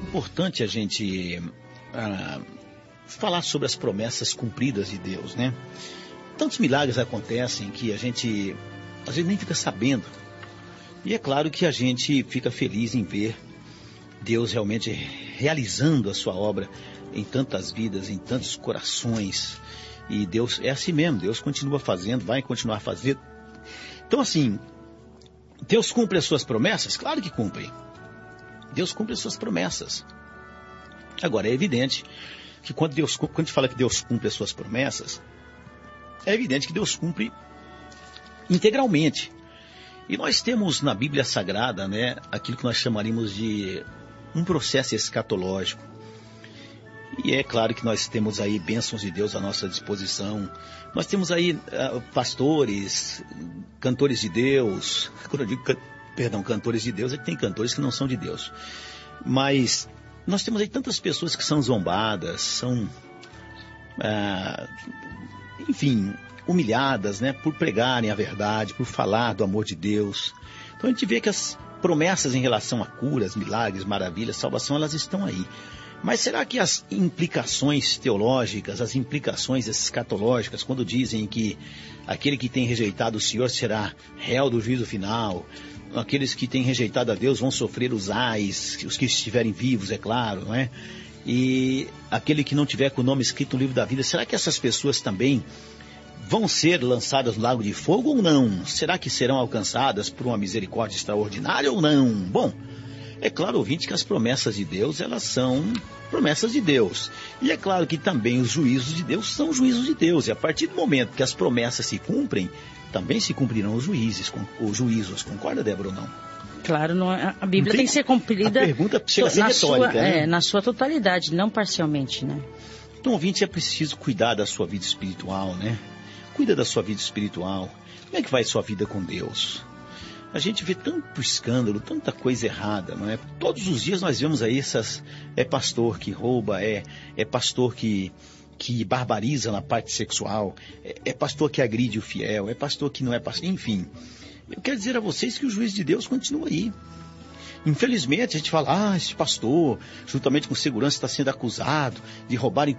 importante a gente falar sobre as promessas cumpridas de Deus, né? Tantos milagres acontecem que a gente às vezes nem fica sabendo. E é claro que a gente fica feliz em ver Deus realmente realizando a sua obra em tantas vidas, em tantos corações. E Deus é assim mesmo, Deus continua fazendo, vai continuar fazendo. Então assim, Deus cumpre as suas promessas? Claro que cumpre. Deus cumpre as suas promessas. Agora, é evidente que quando a gente fala que Deus cumpre as suas promessas, é evidente que Deus cumpre integralmente. E nós temos na Bíblia Sagrada, né, aquilo que nós chamaríamos de um processo escatológico. E é claro que nós temos aí bênçãos de Deus à nossa disposição. Nós temos aí pastores, cantores de Deus. Quando eu digo cantores de Deus, é que tem cantores que não são de Deus. Mas nós temos aí tantas pessoas que são zombadas, são, enfim, humilhadas, né, por pregarem a verdade, por falar do amor de Deus. Então a gente vê que as promessas em relação a curas, milagres, maravilhas, salvação, elas estão aí. Mas será que as implicações teológicas, as implicações escatológicas, quando dizem que aquele que tem rejeitado o Senhor será réu do juízo final, aqueles que têm rejeitado a Deus vão sofrer os ais, os que estiverem vivos, é claro, não é? E aquele que não tiver com o nome escrito no livro da vida, será que essas pessoas também vão ser lançadas no lago de fogo ou não? Será que serão alcançadas por uma misericórdia extraordinária ou não? Bom, é claro, ouvinte, que as promessas de Deus, elas são promessas de Deus. E é claro que também os juízos de Deus são juízos de Deus. E a partir do momento que as promessas se cumprem, também se cumprirão os juízos. Concorda, Débora, ou não? Claro, não, a Bíblia tem que ser cumprida a pergunta chega a ser retórica, né? Na sua totalidade, não parcialmente, né? Então, ouvinte, é preciso cuidar da sua vida espiritual, né? Cuida da sua vida espiritual. Como é que vai sua vida com Deus? A gente vê tanto escândalo, tanta coisa errada, não é? Todos os dias nós vemos aí é pastor que rouba, é pastor que barbariza na parte sexual, é pastor que agride o fiel, é pastor que não é pastor, enfim. Eu quero dizer a vocês que o juízo de Deus continua aí. Infelizmente, a gente fala, esse pastor, juntamente com segurança, está sendo acusado de roubarem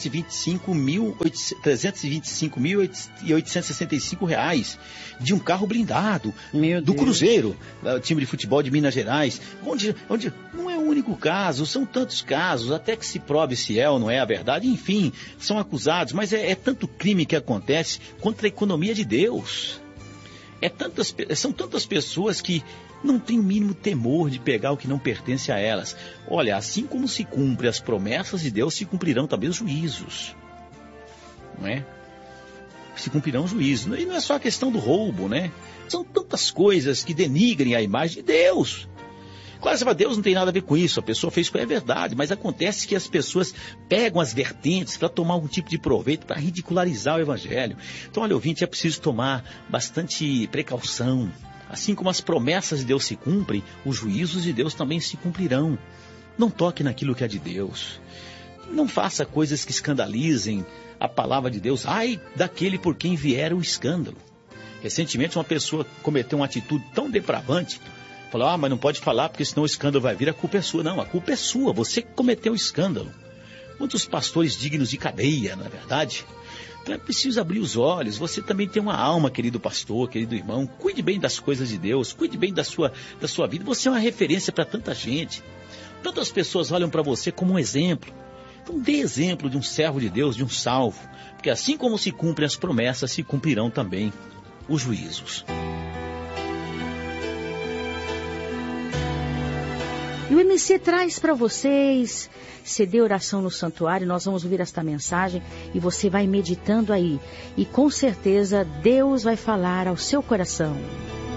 R$325.865 de um carro blindado, do Cruzeiro, o time de futebol de Minas Gerais, onde não é o único caso, são tantos casos, até que se prove se é ou não é a verdade, enfim, são acusados, mas é tanto crime que acontece contra a economia de Deus. São tantas pessoas que não têm o mínimo temor de pegar o que não pertence a elas. Olha, assim como se cumpre as promessas de Deus, se cumprirão também os juízos. Não é? Se cumprirão os juízos. E não é só a questão do roubo, né? São tantas coisas que denigrem a imagem de Deus. Claro, você fala, Deus não tem nada a ver com isso, a pessoa fez com é verdade, mas acontece que as pessoas pegam as vertentes para tomar algum tipo de proveito, para ridicularizar o Evangelho. Então, olha, ouvinte, é preciso tomar bastante precaução. Assim como as promessas de Deus se cumprem, os juízos de Deus também se cumprirão. Não toque naquilo que é de Deus. Não faça coisas que escandalizem a palavra de Deus. Ai daquele por quem vier o escândalo. Recentemente uma pessoa cometeu uma atitude tão depravante, falou, mas não pode falar porque senão o escândalo vai vir, a culpa é sua. Não, a culpa é sua, você que cometeu o escândalo. Muitos pastores dignos de cadeia, não é verdade? Então é preciso abrir os olhos. Você também tem uma alma, querido pastor, querido irmão. Cuide bem das coisas de Deus, cuide bem da sua vida. Você é uma referência para tanta gente. Tantas pessoas olham para você como um exemplo. Então dê exemplo de um servo de Deus, de um salvo. Porque assim como se cumprem as promessas, se cumprirão também os juízos. E o MC traz para vocês CD Oração no Santuário. Nós vamos ouvir esta mensagem e você vai meditando aí. E com certeza Deus vai falar ao seu coração.